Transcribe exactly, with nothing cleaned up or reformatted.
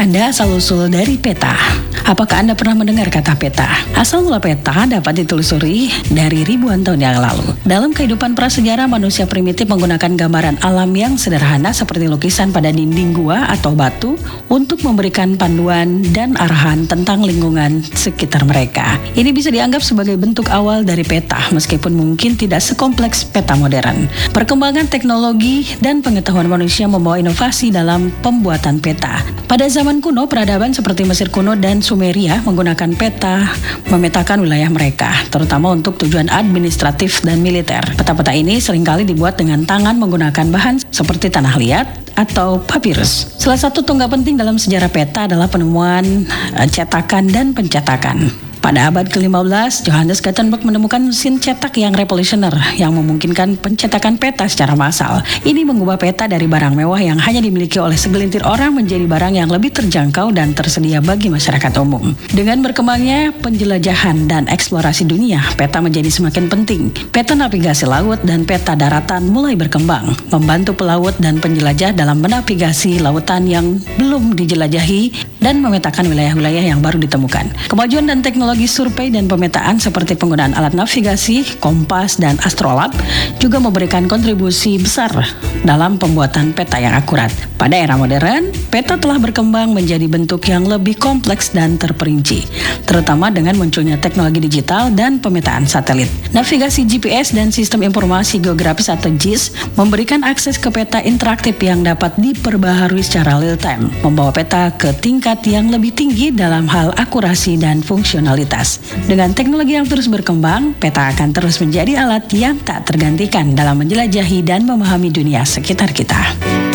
Ada asal-usul dari peta. Apakah Anda pernah mendengar kata peta? Asal mula peta dapat ditelusuri dari ribuan tahun yang lalu. Dalam kehidupan prasejarah, manusia primitif menggunakan gambaran alam yang sederhana seperti lukisan pada dinding gua atau batu untuk memberikan panduan dan arahan tentang lingkungan sekitar mereka. Ini bisa dianggap sebagai bentuk awal dari peta, meskipun mungkin tidak sekompleks peta modern. Perkembangan teknologi dan pengetahuan manusia membawa inovasi dalam pembuatan peta. Pada zaman kuno, peradaban seperti Mesir kuno dan Sumeria menggunakan peta memetakan wilayah mereka, terutama untuk tujuan administratif dan militer. Peta-peta ini seringkali dibuat dengan tangan menggunakan bahan seperti tanah liat atau papirus. Salah satu tonggak penting dalam sejarah peta adalah penemuan uh, cetakan dan pencetakan. Pada abad ke lima belas, Johannes Gutenberg menemukan mesin cetak yang revolusioner yang memungkinkan pencetakan peta secara massal. Ini mengubah peta dari barang mewah yang hanya dimiliki oleh segelintir orang menjadi barang yang lebih terjangkau dan tersedia bagi masyarakat umum. Dengan berkembangnya penjelajahan dan eksplorasi dunia, peta menjadi semakin penting. Peta navigasi laut dan peta daratan mulai berkembang, membantu pelaut dan penjelajah dalam menavigasi lautan yang belum dijelajahi dan memetakan wilayah-wilayah yang baru ditemukan. Kemajuan dan teknologi survei dan pemetaan seperti penggunaan alat navigasi, kompas, dan astrolab juga memberikan kontribusi besar dalam pembuatan peta yang akurat. Pada era modern, peta telah berkembang menjadi bentuk yang lebih kompleks dan terperinci, terutama dengan munculnya teknologi digital dan pemetaan satelit. Navigasi G P S dan sistem informasi geografis atau G I S memberikan akses ke peta interaktif yang dapat diperbaharui secara real time, membawa peta ke tingkat yang lebih tinggi dalam hal akurasi dan fungsionalitas. Dengan teknologi yang terus berkembang, peta akan terus menjadi alat yang tak tergantikan dalam menjelajahi dan memahami dunia sekitar kita.